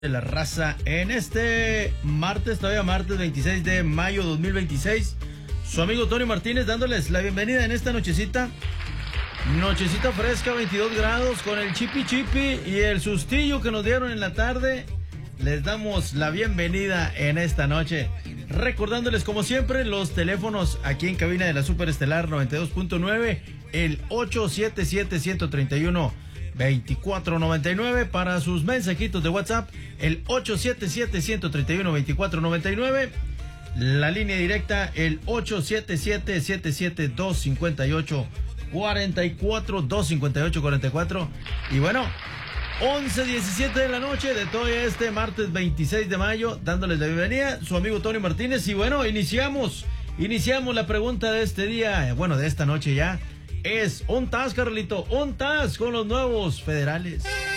De la raza en este martes, todavía martes 26 de mayo 2026. Su amigo Tony Martínez dándoles la bienvenida en esta nochecita fresca, 22 grados, con el chipi y el sustillo que nos dieron en la tarde. Les damos la bienvenida en esta noche, recordándoles como siempre los teléfonos aquí en cabina de la Superestelar 92.9, el 877-131-2499 para sus mensajitos de WhatsApp, el 877-131-2499, la línea directa, el 877-258-44, y bueno, 11:17 de la noche de todo este martes 26 de mayo, dándoles la bienvenida, su amigo Tony Martínez. Y bueno, iniciamos la pregunta de este día, de esta noche ya, es, ¿ontas, Carlito? ¿Ontas con los nuevos federales?